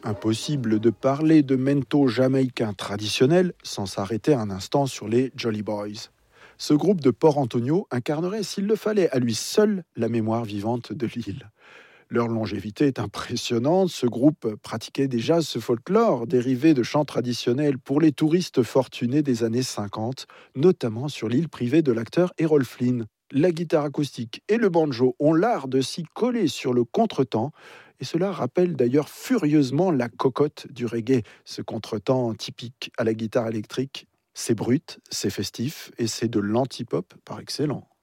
Impossible de parler de mento jamaïcain traditionnel sans s'arrêter un instant sur les Jolly Boys. Ce groupe de Port Antonio incarnerait, s'il le fallait, à lui seul la mémoire vivante de l'île. Leur longévité est impressionnante. Ce groupe pratiquait déjà ce folklore dérivé de chants traditionnels pour les touristes fortunés des années 50, notamment sur l'île privée de l'acteur Errol Flynn. La guitare acoustique et le banjo ont l'art de s'y coller sur le contretemps, et cela rappelle d'ailleurs furieusement la cocotte du reggae, ce contretemps typique à la guitare électrique. C'est brut, c'est festif et c'est de l'anti-pop par excellence.